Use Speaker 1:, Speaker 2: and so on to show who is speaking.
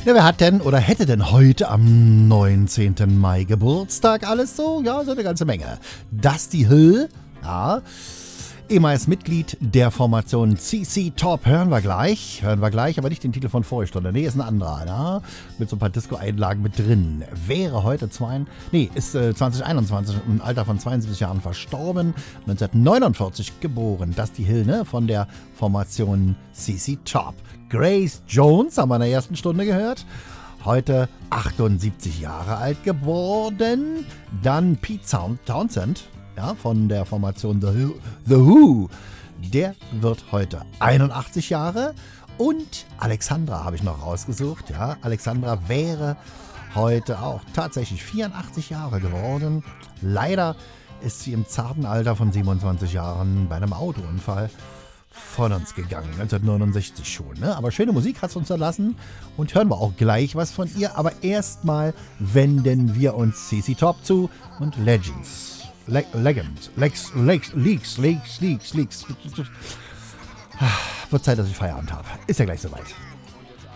Speaker 1: Ja, wer hat denn oder hätte denn heute am 19. Mai Geburtstag? Alles so? Ja, so eine ganze Menge. Dusty Hill, ja, ehemals Mitglied der Formation CC Top, hören wir gleich, aber nicht den Titel von Vorstunden. Nee, ist ein anderer, ja? Mit so ein paar Disco-Einlagen mit drin. Wäre heute ist 2021 im Alter von 72 Jahren verstorben, 1949 geboren. Dusty Hill, ne, von der Formation CC Top. Grace Jones haben wir in der ersten Stunde gehört. Heute 78 Jahre alt geworden. Dann Pete Townsend, ja, von der Formation The Who. Der wird heute 81 Jahre. Und Alexandra habe ich noch rausgesucht. Ja, Alexandra wäre heute auch tatsächlich 84 Jahre geworden. Leider ist sie im zarten Alter von 27 Jahren bei einem Autounfall von uns gegangen, 1969 schon. Ne? Aber schöne Musik hat es uns erlassen und hören wir auch gleich was von ihr. Aber erstmal wenden wir uns CC Top zu und Legends. Leaks. Wird Zeit, dass ich Feierabend habe. Ist ja gleich soweit.